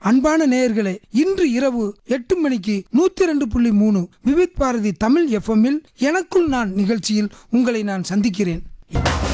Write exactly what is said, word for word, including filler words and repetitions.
அன்பான நேயர்களே, இன்று இரவு எட்டு மணிக்கு நூத்தி ரெண்டு புள்ளி மூணு விவித் பாரதி தமிழ் எஃப்எம்மில் எனக்குள் நான் நிகழ்ச்சியில் உங்களை நான் சந்திக்கிறேன்.